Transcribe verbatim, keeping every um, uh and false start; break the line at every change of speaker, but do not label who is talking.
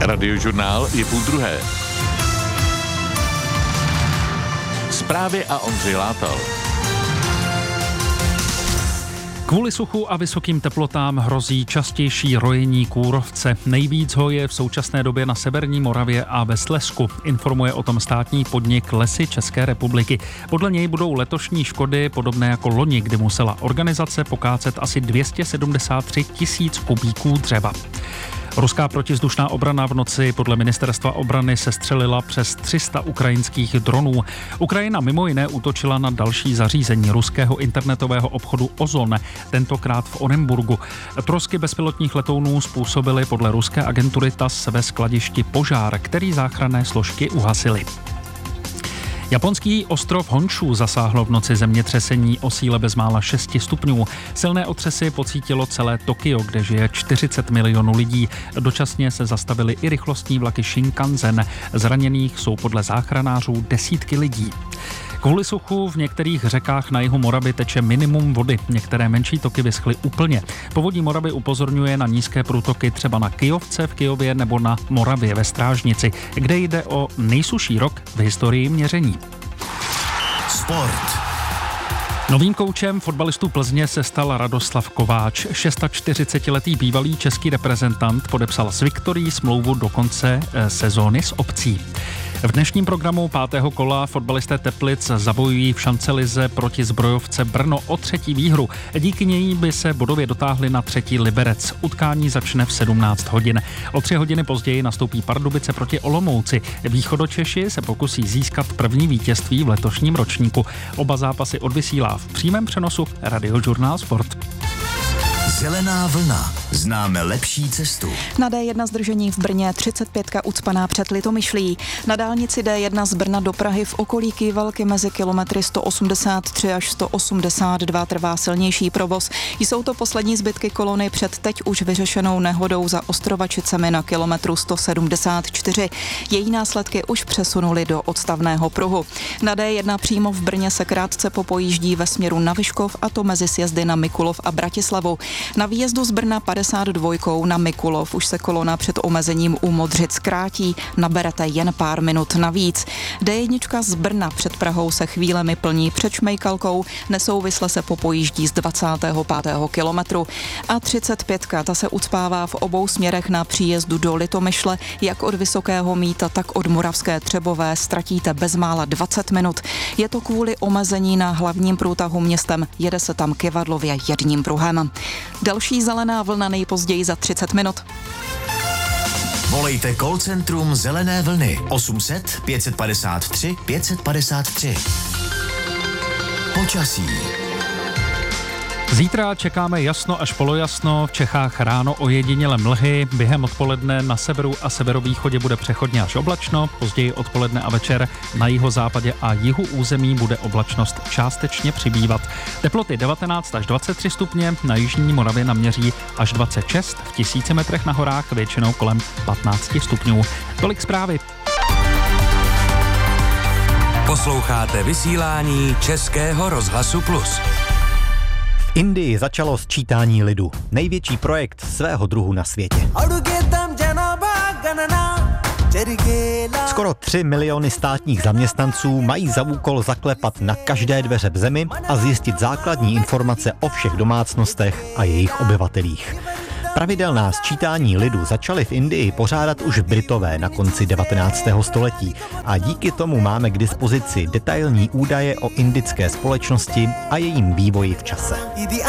Radiožurnál je půl druhé. Zprávy a Ondřej Látal.
Kvůli suchu a vysokým teplotám hrozí častější rojení kůrovce. Nejvíc ho je v současné době na severní Moravě a ve Slezsku. Informuje o tom státní podnik Lesy České republiky. Podle něj budou letošní škody podobné jako loni, kdy musela organizace pokácet asi dvě stě sedmdesát tři tisíc kubíků dřeva. Ruská protivzdušná obrana v noci podle ministerstva obrany sestřelila přes tři sta ukrajinských dronů. Ukrajina mimo jiné útočila na další zařízení ruského internetového obchodu Ozon, tentokrát v Orenburgu. Trosky bezpilotních letounů způsobily podle ruské agentury T A S ve skladišti požár, který záchranné složky uhasily. Japonský ostrov Honshu zasáhlo v noci zemětřesení o síle bezmála šest stupňů. Silné otřesy pocítilo celé Tokio, kde žije čtyřicet milionů lidí. Dočasně se zastavily i rychlostní vlaky Shinkansen. Zraněných jsou podle záchranářů desítky lidí. Kvůli suchu v některých řekách na jihu Moravy teče minimum vody. Některé menší toky vyschly úplně. Povodí Moravy upozorňuje na nízké průtoky třeba na Kyjovce v Kyjově nebo na Moravě ve Strážnici, kde jde o nejsušší rok v historii měření.
Sport.
Novým koučem fotbalistů Plzně se stal Radoslav Kováč. čtyřicetišestiletý bývalý český reprezentant podepsal s Viktorií smlouvu do konce sezóny s opcí. V dnešním programu pátého kola fotbalisté Teplic zabojují v šancelize proti zbrojovce Brno o třetí výhru. Díky něj by se bodově dotáhli na třetí Liberec. Utkání začne v sedmnáct hodin. O tři hodiny později nastoupí Pardubice proti Olomouci. Východočeši se pokusí získat první vítězství v letošním ročníku. Oba zápasy odvysílá v přímém přenosu Radiožurnál Sport.
Zelená vlna. Známe lepší cestu.
Na D jedna zdržení v Brně, třicet pět ucpaná před Litomyšlí. Na dálnici D jedna z Brna do Prahy v okolí Kývalky mezi kilometry sto osmdesát tři až sto osmdesát dva trvá silnější provoz. Jsou to poslední zbytky kolony před teď už vyřešenou nehodou za Ostrovačicemi na kilometru sto sedmdesát čtyři. Její následky už přesunuli do odstavného pruhu. Na D jedna přímo v Brně se krátce popojíždí ve směru na Vyškov, a to mezi sjezdy na Mikulov a Bratislavu. Na výjezdu z Brna padesát dva na Mikulov už se kolona před omezením u Modřic krátí, naberete jen pár minut navíc. D jedna z Brna před Prahou se chvílemi plní před Šmejkalkou, nesouvisle se popojíždí z dvacátého pátého kilometru. A třicet pět ta se ucpává v obou směrech na příjezdu do Litomyšle, jak od Vysokého Mýta, tak od Moravské Třebové ztratíte bezmála dvacet minut. Je to kvůli omezení na hlavním průtahu městem, jede se tam kyvadlově jedním pruhem. Další zelená vlna nejpozději za třicet minut.
Volejte call centrum Zelené vlny osm set pět padesát tři pět padesát tři. Počasí.
Zítra čekáme jasno až polojasno, v Čechách ráno ojediněle mlhy, během odpoledne na severu a severovýchodě bude přechodně až oblačno, později odpoledne a večer na jihozápadě a jihu území bude oblačnost částečně přibývat. Teploty devatenáct až dvacet tři stupně, na jižní Moravě naměří až dvacet šest, v tisíci metrech na horách většinou kolem patnáct stupňů. Tolik zprávy.
Posloucháte vysílání Českého rozhlasu Plus.
V Indii začalo sčítání lidu. Největší projekt svého druhu na světě. Skoro tři miliony státních zaměstnanců mají za úkol zaklepat na každé dveře v zemi a zjistit základní informace o všech domácnostech a jejich obyvatelích. Pravidelná sčítání lidu začaly v Indii pořádat už Britové na konci devatenáctého století a díky tomu máme k dispozici detailní údaje o indické společnosti a jejím vývoji v čase.